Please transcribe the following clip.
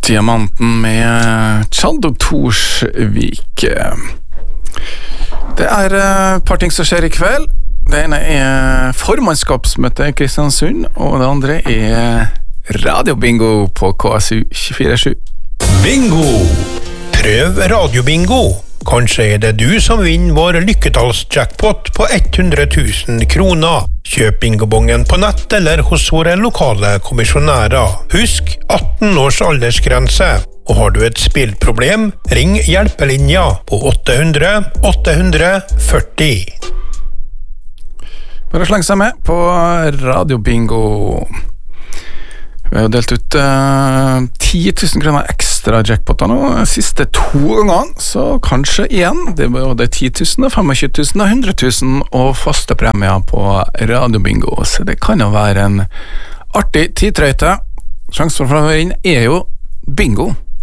Diamanten med Chad og Torsvik. Det er et par ting som skjer i kveld. Det ene er formannskapsmøte i Kristiansund, og det andre er radiobingo på KSU 24/7. Bingo! Prøv radiobingo. Kanskje er det du som vinner vår lykketallsjackpot på 100 000 kroner. Kjøp bingobongen på nett eller hos våre lokale kommisjonærer. Husk 18 års aldersgrense. Og har du et spillproblem, ring hjelpelinja på 800 840. Bare sleng seg med på radiobingo. Vi har delt ut 10 000 kroner ekstra jackpoter nå, siste 2 ganger, så kanskje igjen. Det var både 10 000, 25 000 og 100 000 og faste premier på radiobingo, så det kan jo være en artig tidtrøyte. Sjansen for å vinne er jo bingo.